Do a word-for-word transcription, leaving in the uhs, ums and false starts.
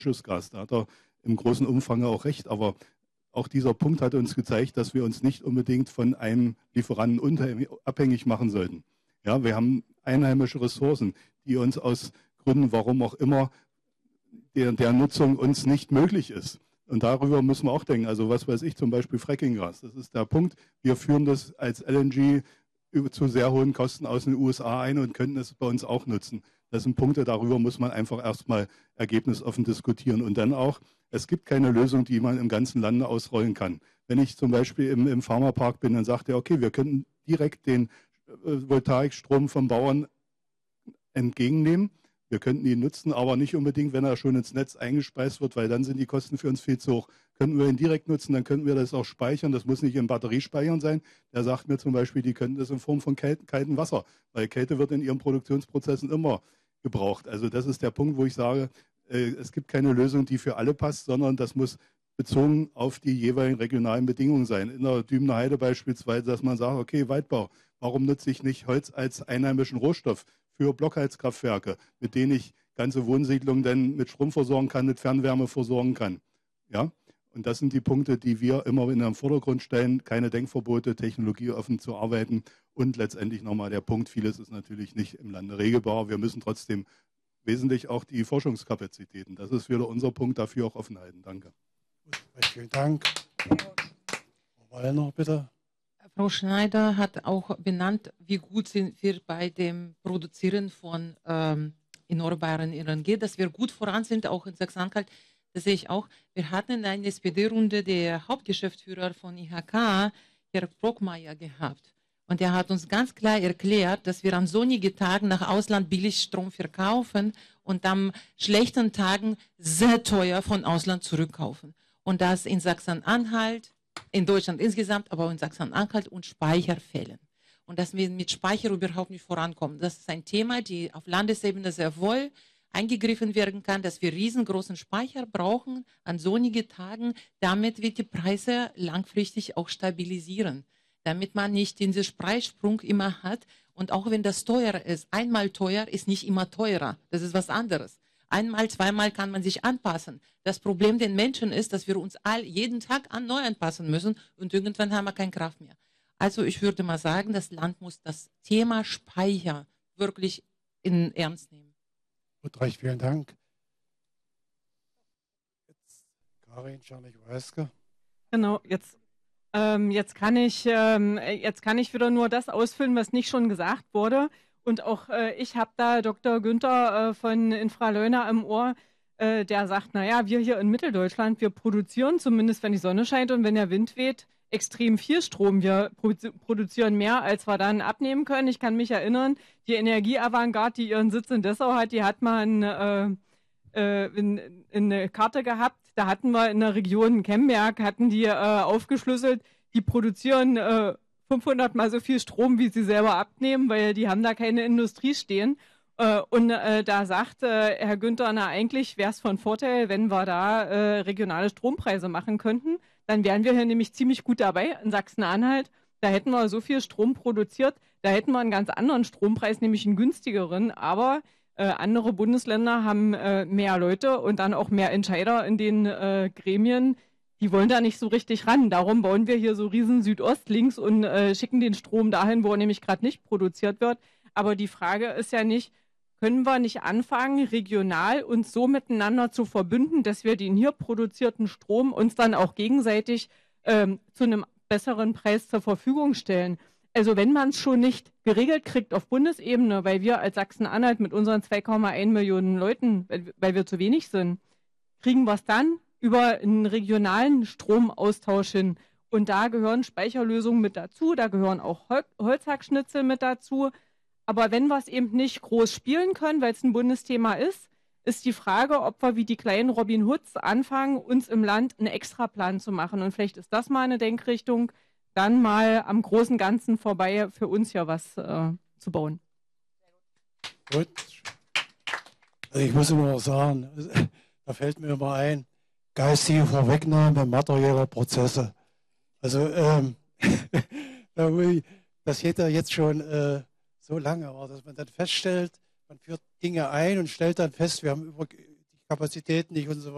Schiffsgas. Da hat er im großen Umfang auch recht, aber auch dieser Punkt hat uns gezeigt, dass wir uns nicht unbedingt von einem Lieferanten abhängig machen sollten. Ja, wir haben einheimische Ressourcen, die uns aus Gründen, warum auch immer, der, der Nutzung uns nicht möglich ist. Und darüber müssen wir auch denken. Also was weiß ich, zum Beispiel Frackinggas. Das ist der Punkt. Wir führen das als L N G zu sehr hohen Kosten aus den U S A ein und könnten es bei uns auch nutzen. Das sind Punkte, darüber muss man einfach erstmal ergebnisoffen diskutieren. Und dann auch, es gibt keine Lösung, die man im ganzen Lande ausrollen kann. Wenn ich zum Beispiel im, im Pharmapark bin, dann sagt er, okay, wir könnten direkt den äh, Voltaikstrom vom Bauern entgegennehmen. Wir könnten ihn nutzen, aber nicht unbedingt, wenn er schon ins Netz eingespeist wird, weil dann sind die Kosten für uns viel zu hoch. Könnten wir ihn direkt nutzen, dann könnten wir das auch speichern. Das muss nicht in Batteriespeichern sein. Der sagt mir zum Beispiel, die könnten das in Form von kaltem Wasser, weil Kälte wird in ihren Produktionsprozessen immer gebraucht. Also das ist der Punkt, wo ich sage, äh, es gibt keine Lösung, die für alle passt, sondern das muss bezogen auf die jeweiligen regionalen Bedingungen sein. In der Dübener Heide beispielsweise, dass man sagt, okay, Waldbau, warum nutze ich nicht Holz als einheimischen Rohstoff für Blockheizkraftwerke, mit denen ich ganze Wohnsiedlungen dann mit Strom versorgen kann, mit Fernwärme versorgen kann. Ja? Und das sind die Punkte, die wir immer in den Vordergrund stellen, keine Denkverbote, technologieoffen zu arbeiten und letztendlich nochmal der Punkt, vieles ist natürlich nicht im Lande regelbar. Wir müssen trotzdem wesentlich auch die Forschungskapazitäten, das ist wieder unser Punkt, dafür auch offen halten. Danke. Vielen Dank. Frau Wallner, bitte. Frau Schneider hat auch benannt, wie gut sind wir bei dem Produzieren von ähm, erneuerbaren Energie, dass wir gut voran sind, auch in Sachsen-Anhalt. Das sehe ich auch. Wir hatten in einer S P D-Runde der Hauptgeschäftsführer von I H K, Herr Brockmeier, gehabt. Und er hat uns ganz klar erklärt, dass wir an sonnigen Tagen nach Ausland billig Strom verkaufen und an schlechten Tagen sehr teuer von Ausland zurückkaufen. Und das in Sachsen-Anhalt, in Deutschland insgesamt, aber auch in Sachsen-Anhalt und Speicherfällen. Und dass wir mit Speicher überhaupt nicht vorankommen. Das ist ein Thema, die auf Landesebene sehr wohl eingegriffen werden kann, dass wir riesengroßen Speicher brauchen an sonnigen Tagen, damit wir die Preise langfristig auch stabilisieren. Damit man nicht diesen Preissprung immer hat. Und auch wenn das teuer ist, einmal teuer ist nicht immer teurer. Das ist was anderes. Einmal, zweimal kann man sich anpassen. Das Problem den Menschen ist, dass wir uns all, jeden Tag an neu anpassen müssen und irgendwann haben wir keine Kraft mehr. Also ich würde mal sagen, das Land muss das Thema Speicher wirklich in Ernst nehmen. Gut, recht vielen Dank. Jetzt Karin Czarnek-Weiske. Genau, jetzt, ähm, jetzt, kann ich, ähm, jetzt kann ich wieder nur das ausfüllen, was nicht schon gesagt wurde. Und auch äh, ich habe da Doktor Günther äh, von Infraleuna im Ohr, äh, der sagt, naja, wir hier in Mitteldeutschland, wir produzieren zumindest, wenn die Sonne scheint und wenn der Wind weht, extrem viel Strom. Wir produ produzieren mehr, als wir dann abnehmen können. Ich kann mich erinnern, die Energieavantgarde, die ihren Sitz in Dessau hat, die hat man äh, äh, in, in eine Karte gehabt. Da hatten wir in der Region Kemberg, hatten die äh, aufgeschlüsselt, die produzieren äh, fünfhundert mal so viel Strom, wie sie selber abnehmen, weil die haben da keine Industrie stehen. Äh, und äh, da sagt äh, Herr Günther, na eigentlich wäre es von Vorteil, wenn wir da äh, regionale Strompreise machen könnten. Dann wären wir hier nämlich ziemlich gut dabei in Sachsen-Anhalt. Da hätten wir so viel Strom produziert, da hätten wir einen ganz anderen Strompreis, nämlich einen günstigeren. Aber äh, andere Bundesländer haben äh, mehr Leute und dann auch mehr Entscheider in den äh, Gremien. Die wollen da nicht so richtig ran. Darum bauen wir hier so riesen Südost-Links und äh, schicken den Strom dahin, wo er nämlich gerade nicht produziert wird. Aber die Frage ist ja nicht, können wir nicht anfangen, regional uns so miteinander zu verbünden, dass wir den hier produzierten Strom uns dann auch gegenseitig ähm, zu einem besseren Preis zur Verfügung stellen? Also wenn man es schon nicht geregelt kriegt auf Bundesebene, weil wir als Sachsen-Anhalt mit unseren zwei Komma eins Millionen Leuten, weil, weil wir zu wenig sind, kriegen wir es dann über einen regionalen Stromaustausch hin. Und da gehören Speicherlösungen mit dazu, da gehören auch Hol Holzhackschnitzel mit dazu. Aber wenn wir es eben nicht groß spielen können, weil es ein Bundesthema ist, ist die Frage, ob wir wie die kleinen Robin Hoods anfangen, uns im Land einen Extraplan zu machen. Und vielleicht ist das mal eine Denkrichtung, dann mal am großen Ganzen vorbei für uns ja was äh, zu bauen. Gut. Also ich muss immer noch sagen, da fällt mir immer ein, geistige Vorwegnahme materieller Prozesse. Also ähm, das geht ja jetzt schon äh, so lange, aber dass man dann feststellt, man führt Dinge ein und stellt dann fest, wir haben über die Kapazitäten nicht und so weiter.